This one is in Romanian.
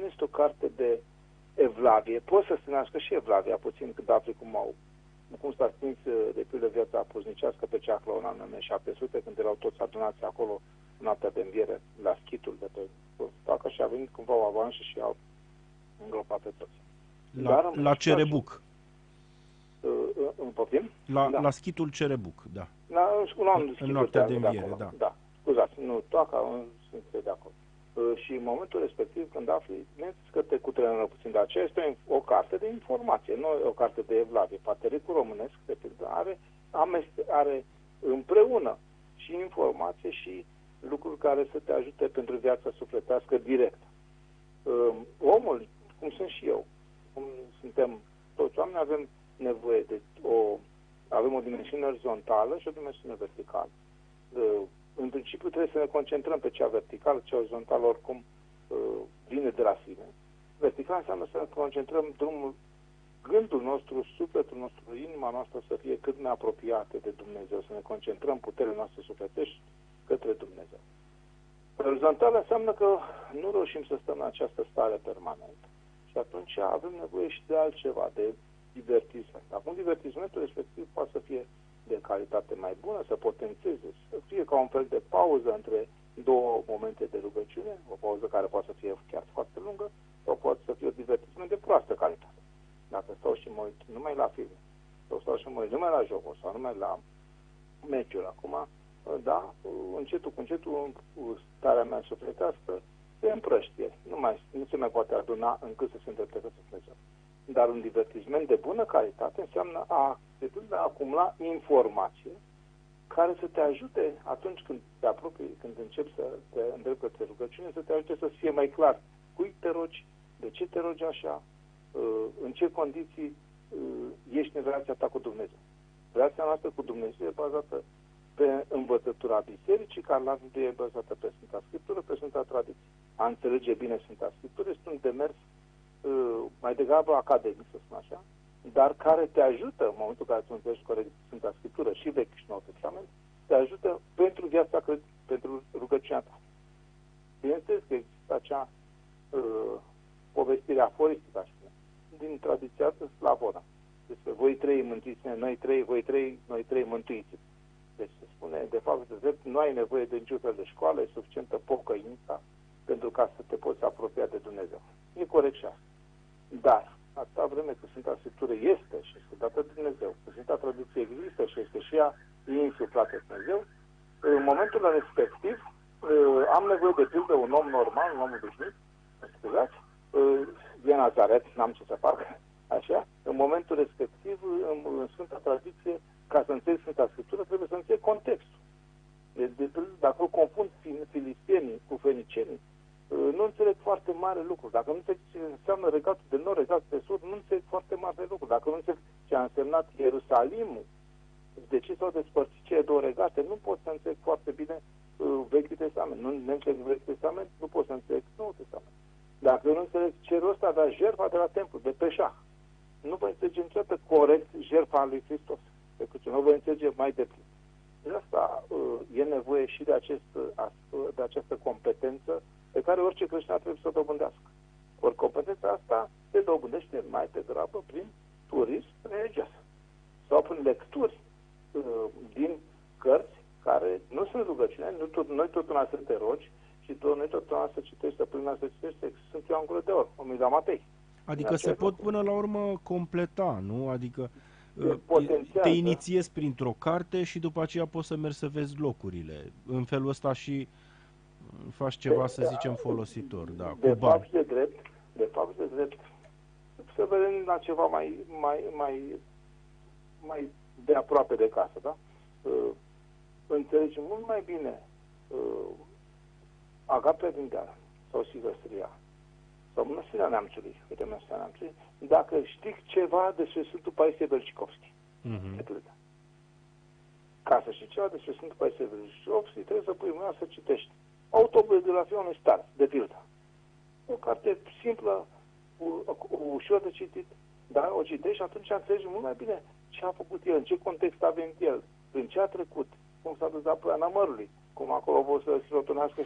este o carte de evlavie. Poți să stânească și evlavia puțin când afli cum s-a stins de pildă viața puznicească pe Ceaclăuna în 1700, când erau toți adunați acolo noaptea de înviere la schitul de pe stacă și a venit cumva o avalanșă și au îngropat pe toți. La Cerebuc. În poftim? La schitul Cerebuc, da. În noaptea de înviere, da. Da, scuzați, nu toaca, sunt de acolo. Și în momentul respectiv, când afli, că te cutrenă puțin, dar aceea este o carte de informație, nu o carte de evlavie. Patericul românesc, de pildă, are împreună și informație și lucruri care să te ajute pentru viața sufletească directă. Omul, cum sunt și eu, cum suntem toți oameni, avem nevoie de avem o dimensiune orizontală și o dimensiune verticală. În principiu trebuie să ne concentrăm pe cea verticală, cea orizontală oricum vine de la sine. Vertical înseamnă să ne concentrăm gândul nostru, sufletul nostru, inima noastră să fie cât mai apropiate de Dumnezeu, să ne concentrăm puterile noastre sufletești către Dumnezeu. Orizontală înseamnă că nu reușim să stăm în această stare permanentă și atunci avem nevoie și de altceva, de divertisment. Acum divertismentul respectiv poate să fie de calitate mai bună, să potențeze, să fie ca un fel de pauză între două momente de rugăciune, o pauză care poate să fie chiar foarte lungă, sau poate să fie un divertisment de proastă calitate. Dacă stau și mă uit numai la filme, sau stau și mă uit numai la jocuri, sau numai la meciuri acum, da, încetul cu încetul, starea mea sufletească se împrăștie. Nu se mai poate aduna încât să se îndrepte către Dumnezeu. Dar un divertisment de bună calitate înseamnă de a acumula informație care să te ajute atunci când te apropii, când începi să te îndrepți către rugăciune, să te ajute să fie mai clar cui te rogi, de ce te rogi așa, în ce condiții ești în relația ta cu Dumnezeu. Relația noastră cu Dumnezeu e bazată pe învățătura bisericii, care la rândul e bazată pe Sfânta Scriptură, pe Sfânta Tradiție. A înțelege bine Sfânta Scriptură este un demers mai degrabă academic, să spun așa, dar care te ajută, în momentul în care tu înțelegi corect Sfânta Scriptură și Vechiul și Noul Testament, te ajută pentru viața, pentru rugăciunea ta. Bineînțeles că există acea povestire aforistică, aș spune, din tradiția slavonă. Despre voi trei mântuiți, noi trei mântuiți. Deci se spune, de fapt, de drept, nu ai nevoie de niciun fel de școală, e suficientă pocăința pentru ca să te poți apropia de Dumnezeu. E corect și asta. Dar, atâta vreme că Sfânta Scriptură este și este dată de Dumnezeu, că Sfânta Tradiție există și este și ea insuflată de Dumnezeu, în momentul respectiv am nevoie de pildă un om normal, un om obișnuit, scuzați, e Nazaret, n-am ce să fac, așa, în momentul respectiv, în Sfânta Tradiție, ca să înțeleg Sfânta Scriptură, trebuie să înțeleg contextul. De pildă, dacă o confund filistienii cu fenicienii, nu înțeleg foarte mare lucru. Dacă nu înțeleg ce înseamnă regatul de nord, regatul de sud, nu înțeleg foarte mare lucru. Dacă nu înțeleg ce a însemnat Ierusalimul, de ce s-au despărțit cele două regate, nu pot să înțeleg foarte bine Vechiul Testament. Nu înțeleg Vechiul Testament, nu pot să înțeleg Noul Testament. Dacă nu înțeleg ce rost avea jertfa de la templu, de Peșah, nu voi înțelege niciodată corect jertfa lui Hristos, decât nu voi înțelege mai deplin. De asta e nevoie și de această competență pe care orice creștin trebuie să o dobândească. Ori competența asta se dobândește mai degrabă prin turism religios sau prin lecturi din cărți care nu sunt rugăciune, noi tot una să te rogi și noi tot una să citești, să până să citești, sunt eu în gură de ori, Omida Matei. Adică se pot până la urmă completa, nu? Adică te inițiezi printr-o carte și după aceea poți să mergi să vezi locurile. În felul ăsta și faci ceva, să zicem, folositor. Da, de fapt de drept, să vedem la ceva mai de aproape de casă, da? Înțelegi mult mai bine Agapea din Deală sau Silvestria sau Mănăstirea Neamțului, dacă știi ceva despre Sfântul Paisie Belcicovski. Ca să știi ceva despre Sfântul Paisie Belcicovski, trebuie să pui mâna să citești Autobiografia unui star, de pildă. O carte simplă, ușor de citit, dar o citești și atunci înțelegi mult mai bine ce a făcut el, în ce context a venit el, prin ce a trecut, cum s-a dus apoi în mărului, cum acolo vor să se rotunească